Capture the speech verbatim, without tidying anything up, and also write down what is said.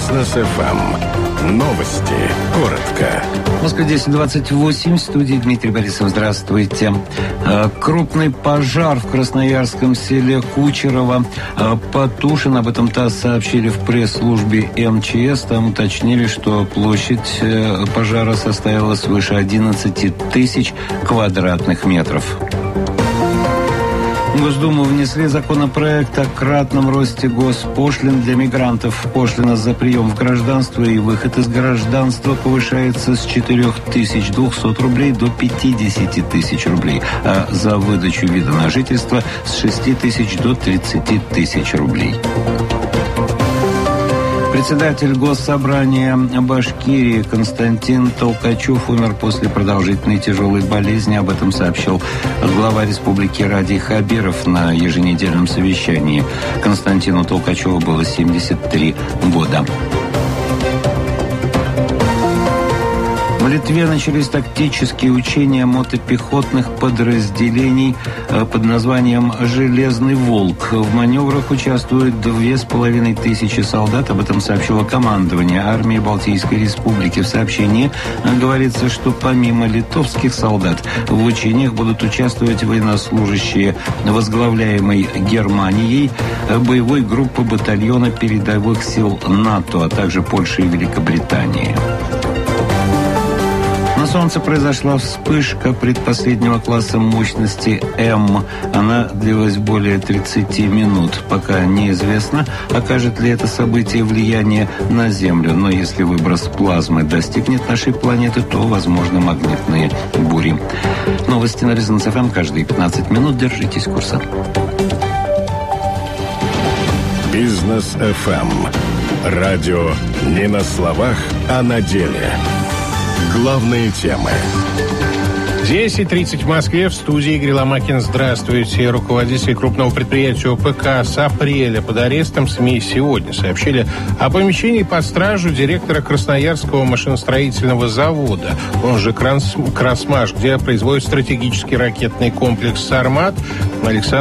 Бизнес эф эм. Новости. Коротко. Москва десять двадцать восемь. В студии Дмитрий Борисов. Здравствуйте. Крупный пожар в красноярском селе Кучерово потушен. Об этом ТАСС сообщили в пресс-службе эм че эс. Там уточнили, что площадь пожара составила свыше одиннадцать тысяч квадратных метров. В Госдуму внесли законопроект о кратном росте госпошлин для мигрантов. Пошлина за прием в гражданство и выход из гражданства повышается с четыре тысячи двести рублей до пятьдесят тысяч рублей, а за выдачу вида на жительство с шесть тысяч до тридцать тысяч рублей. Председатель Госсобрания Башкирии Константин Толкачев умер после продолжительной тяжелой болезни. Об этом сообщил глава республики Ради Хабиров на еженедельном совещании. Константину Толкачеву было семьдесят три года. В Литве начались тактические учения мотопехотных подразделений под названием «Железный волк». В маневрах участвуют две с половиной тысячи солдат. Об этом сообщило командование армии Балтийской республики. В сообщении говорится, что помимо литовских солдат в учениях будут участвовать военнослужащие возглавляемой Германией, боевой группы батальона передовых сил НАТО, а также Польши и Великобритании. На Солнце произошла вспышка предпоследнего класса мощности М. Она длилась более тридцати минут. Пока неизвестно, окажет ли это событие влияние на Землю. Но если выброс плазмы достигнет нашей планеты, то возможны магнитные бури. Новости на Бизнес эф эм каждые пятнадцать минут. Держитесь курса. Бизнес эф эм. Радио не на словах, а на деле. Главные темы. десять тридцать в Москве. В студии Игорь Ломакин. Здравствуйте. Руководитель крупного предприятия о пэ ка с апреля под арестом. СМИ сегодня сообщили о помещении под стражу директора Красноярского машиностроительного завода, он же Красмаш, где производит стратегический ракетный комплекс «Сармат». Александр